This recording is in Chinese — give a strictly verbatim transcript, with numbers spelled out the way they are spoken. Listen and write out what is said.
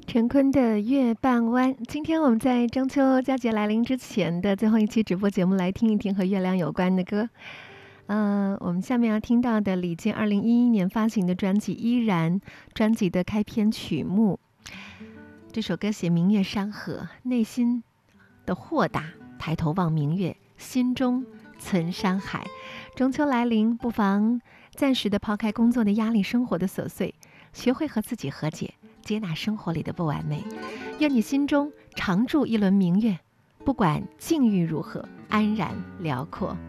陈坤的月半弯。今天我们在中秋佳节来临之前的最后一期直播节目，来听一听和月亮有关的歌。呃，我们下面要听到的李健二零一一年发行的专辑《依然》专辑的开篇曲目。这首歌写明月山河，内心的豁达，抬头望明月，心中存山海。中秋来临，不妨暂时的抛开工作的压力、生活的琐碎，学会和自己和解，接纳生活里的不完美。愿你心中常驻一轮明月，不管境遇如何，安然辽阔。